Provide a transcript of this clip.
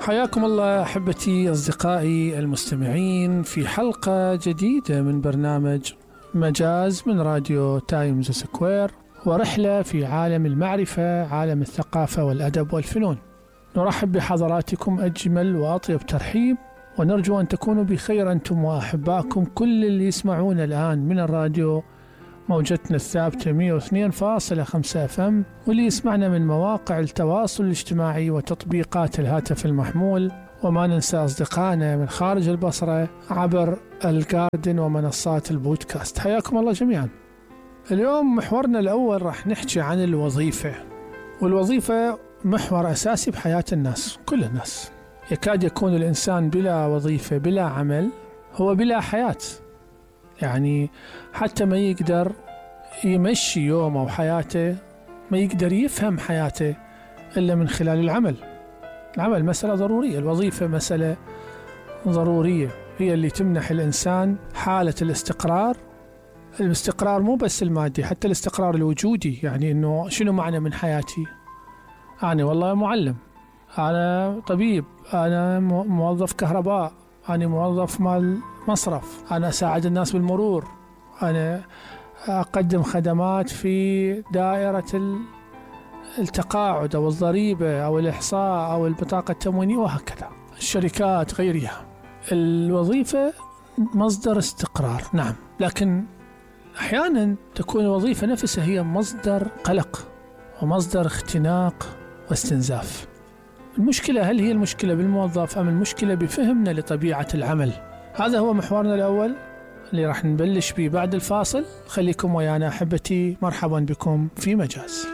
حياكم الله أحبتي أصدقائي المستمعين في حلقة جديدة من برنامج مجاز من راديو تايمز سكوير، ورحلة في عالم المعرفة، عالم الثقافة والأدب والفنون. نرحب بحضراتكم أجمل وأطيب ترحيب، ونرجو أن تكونوا بخير أنتم وأحبائكم كل اللي يسمعون الآن من الراديو موجتنا الثابتة 102.5 FM، واللي يسمعنا من مواقع التواصل الاجتماعي وتطبيقات الهاتف المحمول، وما ننسى أصدقائنا من خارج البصرة عبر الجاردن ومنصات البودكاست. حياكم الله جميعا. اليوم محورنا الأول راح نحكي عن الوظيفة، والوظيفة محور أساسي بحياة الناس، كل الناس. يكاد يكون الإنسان بلا وظيفة بلا عمل هو بلا حياة، يعني حتى ما يقدر يمشي يومه وحياته، ما يقدر يفهم حياته إلا من خلال العمل. العمل مسألة ضرورية، الوظيفة مسألة ضرورية، هي اللي تمنح الإنسان حالة الاستقرار مو بس المادي، حتى الاستقرار الوجودي. يعني إنه شنو معنى من حياتي؟ أنا والله معلم، أنا طبيب، أنا موظف كهرباء، أنا موظف مال مصرف، أنا أساعد الناس بالمرور، أنا أقدم خدمات في دائرة التقاعد أو الضريبة أو الإحصاء أو البطاقة التموينية وهكذا، الشركات غيرها. الوظيفة مصدر استقرار، نعم، لكن أحيانا تكون الوظيفة نفسها هي مصدر قلق ومصدر اختناق واستنزاف. المشكلة هل هي المشكلة بالموظف أم المشكلة بفهمنا لطبيعة العمل؟ هذا هو محورنا الأول اللي راح نبلش به بعد الفاصل. خليكم ويانا أحبتي، مرحبا بكم في مجاز.